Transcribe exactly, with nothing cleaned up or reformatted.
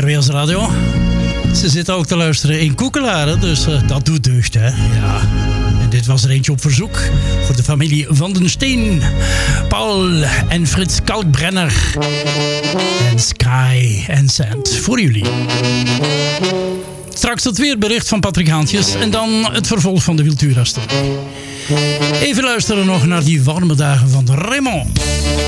Weers Radio. Ze zitten ook te luisteren in Koekelaren, dus uh, dat doet deugd, hè. Ja. En dit was er eentje op verzoek voor de familie Van den Steen. Paul en Frits Kalkbrenner. En Sky and Sand voor jullie. Straks het weerbericht van Patrick Haantjes en dan het vervolg van de Wiltura-story. Even luisteren nog naar die warme dagen van Raymond.